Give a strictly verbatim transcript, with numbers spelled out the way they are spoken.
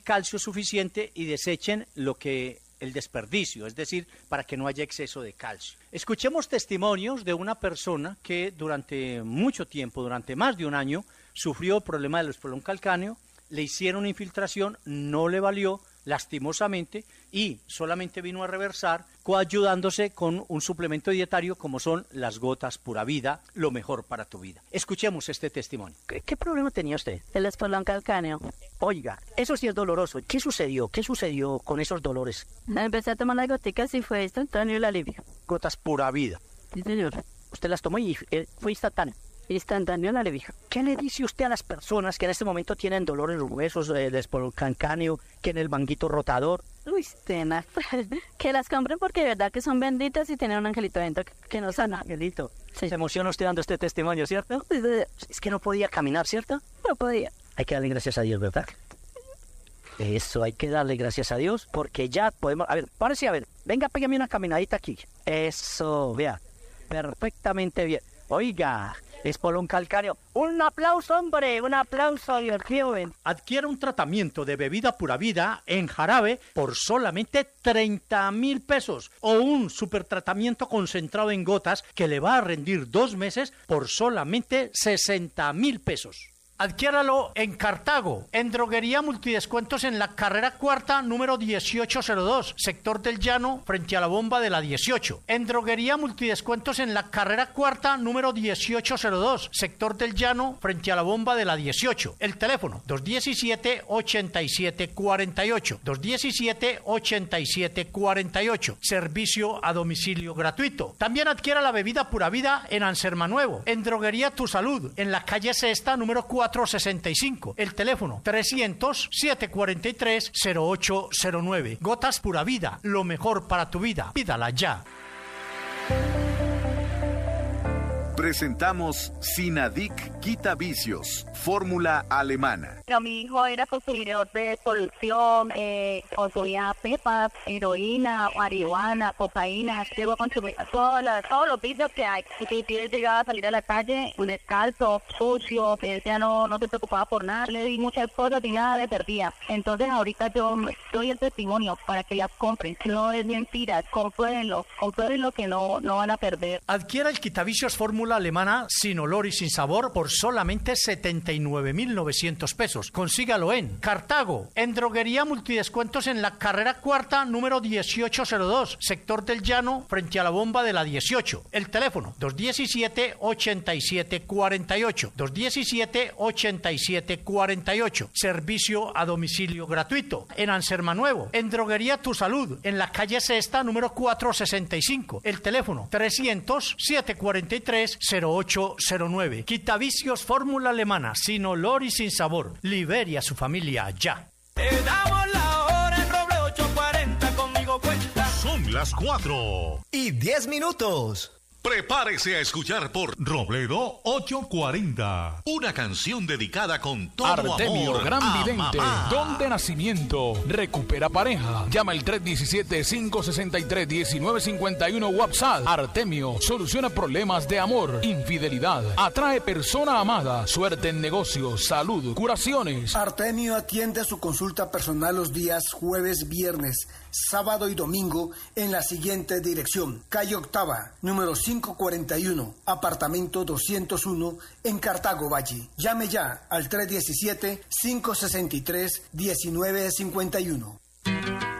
calcio suficiente y desechen lo que el desperdicio, es decir, para que no haya exceso de calcio. Escuchemos testimonios de una persona que durante mucho tiempo, durante más de un año, sufrió el problema del espolón calcáneo, le hicieron infiltración, no le valió, lastimosamente, y solamente vino a reversar coayudándose con un suplemento dietario como son las gotas Pura Vida, lo mejor para tu vida. Escuchemos este testimonio. ¿Qué, qué problema tenía usted? El espolón calcáneo. Oiga, eso sí es doloroso. ¿Qué sucedió? ¿Qué sucedió con esos dolores? Empecé a tomar las goticas y fue instantáneo el alivio. Gotas Pura Vida. Sí, señor. Usted las tomó y eh, fue instantáneo. Instantáneo el alivio. ¿Qué le dice usted a las personas que en este momento tienen dolor en los huesos, eh, de espolón calcáneo, que en el manguito rotador? Uy, cena. Que las compren porque de verdad que son benditas y tienen un angelito dentro que, que no sana. Angelito, sí. Se emociona usted dando este testimonio, ¿cierto? Es que no podía caminar, ¿cierto? No podía. Hay que darle gracias a Dios, ¿verdad? Eso, hay que darle gracias a Dios porque ya podemos... A ver, párese a ver. Venga, pégame una caminadita aquí. Eso, vea. Perfectamente bien. Oiga... espolón calcáneo. Un aplauso, hombre, un aplauso, Dios mío. Adquiera un tratamiento de bebida Pura Vida en jarabe por solamente treinta mil pesos o un super tratamiento concentrado en gotas que le va a rendir dos meses por solamente sesenta mil pesos. Adquiéralo en Cartago, en Droguería Multidescuentos en la carrera cuarta, número dieciocho cero dos, sector del Llano, frente a la bomba de la dieciocho. En Droguería Multidescuentos en la carrera cuarta, número dieciocho cero dos, sector del Llano, frente a la bomba de la dieciocho. El teléfono, dos diecisiete, ochenta y siete cuarenta y ocho, dos diecisiete, ochenta y siete cuarenta y ocho. Servicio a domicilio gratuito. También adquiera la bebida Pura Vida en Anserma Nuevo, en Droguería Tu Salud, en la calle Sexta, número cuatro sesenta y cinco. El teléfono trescientos, setecientos cuarenta y tres, cero ocho cero nueve. Gotas Pura Vida, lo mejor para tu vida. Pídala ya. Presentamos Sinadic Quita Vicios, fórmula alemana. Pero mi hijo era consumidor de solución, eh, consumía pepas, heroína, marihuana, cocaína, llegó a consumir todas las, todos los vicios que hay. Y si él llegaba a salir a la calle, un descalzo, sucio, él ya no, no se preocupaba por nada, le di muchas cosas y nada le perdía. Entonces ahorita yo doy el testimonio para que ya compren, no es mentira, compruébenlo, compruébenlo que no, no van a perder. Adquiera el Quitavicios fórmula alemana sin olor y sin sabor por solamente setenta y nueve mil novecientos pesos. Consígalo en Cartago, en Droguería Multidescuentos en la carrera cuarta, número dieciocho cero dos, sector del Llano, frente a la bomba de la dieciocho. El teléfono, dos diecisiete, ochenta y siete cuarenta y ocho, dos diecisiete, ochenta y siete cuarenta y ocho. Servicio a domicilio gratuito. En Anserma Nuevo, en Droguería Tu Salud, en la calle Sexta, número cuatro sesenta y cinco. El teléfono, trescientos, setecientos cuarenta y tres, cero ocho cero nueve. Quitavicios fórmula alemana, sin olor y sin sabor. Libere a su familia ya. Te damos la hora en Roble ocho cuarenta, conmigo cuenta. Son las cuatro y diez minutos. Prepárese a escuchar por Robledo ochocientos cuarenta. Una canción dedicada con todo Artemio, amor gran a vidente, mamá. don de nacimiento, recupera pareja. Llama al tres diecisiete, cinco sesenta y tres, diecinueve cincuenta y uno WhatsApp. Artemio soluciona problemas de amor, infidelidad, atrae persona amada, suerte en negocios, salud, curaciones. Artemio atiende su consulta personal los días jueves, viernes, sábado y domingo en la siguiente dirección: calle Octava, número cinco cuarenta y uno, apartamento doscientos uno, en Cartago Valle. Llame ya al tres diecisiete, cinco sesenta y tres, diecinueve cincuenta y uno.